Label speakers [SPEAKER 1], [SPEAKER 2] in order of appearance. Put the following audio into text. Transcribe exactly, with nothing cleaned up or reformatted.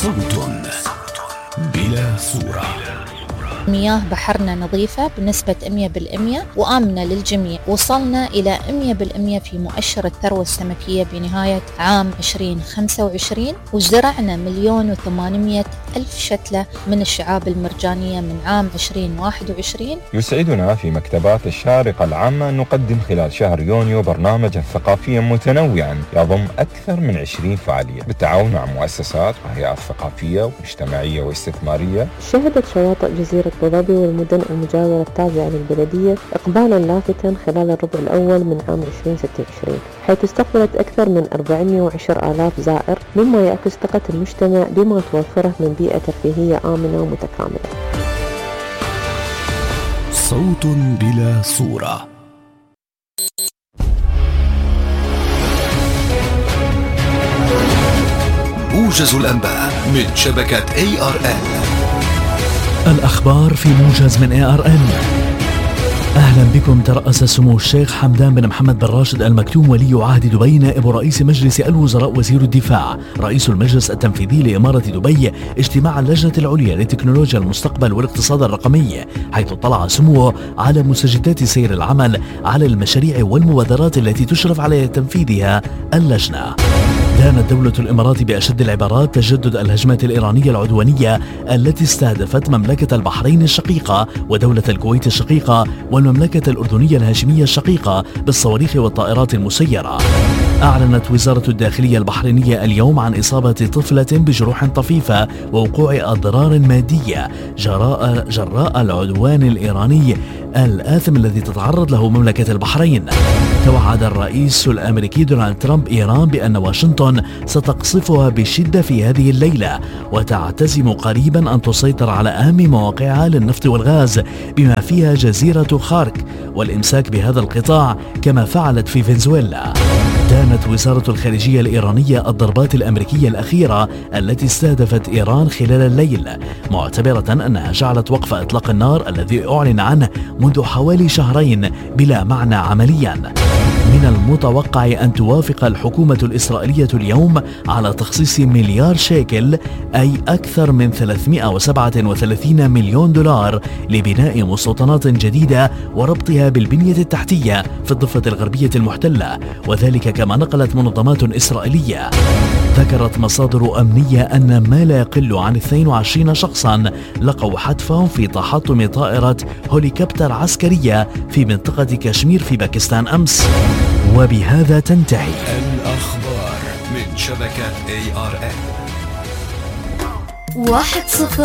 [SPEAKER 1] صوت بلا صورة.
[SPEAKER 2] مياه بحرنا نظيفة بنسبة مية بالمية وآمنة للجميع. وصلنا إلى مية بالمية في مؤشر الثروة السمكية بنهاية عام عشرين خمسة وعشرين، وزرعنا مليون وثمانمائة ألف شتلة من الشعاب المرجانية من عام عشرين واحد وعشرين.
[SPEAKER 3] يسعدنا في مكتبات الشارقة العامة أن نقدم خلال شهر يونيو برنامجا ثقافيا متنوعا يضم أكثر من عشرين فعالية بالتعاون مع مؤسسات وهيئات ثقافية واجتماعية واستثمارية.
[SPEAKER 4] شهدت شواطئ جزيرة أبو ظبي والمدن المجاورة التابعة للبلدية إقبالا لافتا خلال الربع الأول من عام عشرين ستة وعشرين، حيث استقبلت أكثر من أربعمائة وعشرة آلاف زائر، مما يعكس ثقة المجتمع بما توفره من بيئة ترفيهية آمنة ومتكاملة.
[SPEAKER 1] صوت بلا صورة. موجز الأنباء من شبكة إيه آر إن.
[SPEAKER 5] الأخبار في موجز من إيه آر إن. أهلا بكم. ترأس سمو الشيخ حمدان بن محمد بن راشد آل مكتوم ولي عهد دبي نائب رئيس مجلس الوزراء وزير الدفاع رئيس المجلس التنفيذي لإمارة دبي اجتماع اللجنة العليا لتكنولوجيا المستقبل والاقتصاد الرقمي، حيث اطلع سموه على مستجدات سير العمل على المشاريع والمبادرات التي تشرف على تنفيذها اللجنة. دانت دولة الإمارات بأشد العبارات تجدد الهجمات الإيرانية العدوانية التي استهدفت مملكة البحرين الشقيقة ودولة الكويت الشقيقة والمملكة الأردنية الهاشمية الشقيقة بالصواريخ والطائرات المسيرة. أعلنت وزارة الداخلية البحرينية اليوم عن إصابة طفلة بجروح طفيفة ووقوع أضرار مادية جراء جراء العدوان الإيراني الآثم الذي تتعرض له مملكة البحرين. توعد الرئيس الأمريكي دونالد ترامب إيران بأن واشنطن ستقصفها بشدة في هذه الليلة، وتعتزم قريبا أن تسيطر على أهم مواقعها للنفط والغاز بما فيها جزيرة خارك والإمساك بهذا القطاع كما فعلت في فنزويلا. دانت وزارة الخارجية الإيرانية الضربات الأمريكية الأخيرة التي استهدفت إيران خلال الليل، معتبرة أنها جعلت وقف إطلاق النار الذي أعلن عنه منذ حوالي شهرين بلا معنى عمليا. من المتوقع أن توافق الحكومة الإسرائيلية اليوم على تخصيص مليار شيكل أي أكثر من ثلاثمائة وسبعة وثلاثين مليون دولار لبناء مستوطنات جديدة وربطها بالبنية التحتية في الضفة الغربية المحتلة، وذلك كما نقلت منظمات إسرائيلية. ذكرت مصادر أمنية أن ما لا يقل عن اثنين وعشرين شخصا لقوا حتفهم في تحطم طائرة هوليكوبتر عسكرية في منطقة كشمير في باكستان أمس. وبهذا تنتهي
[SPEAKER 1] الأخبار من شبكة إيه آر إن.
[SPEAKER 6] واحد صفر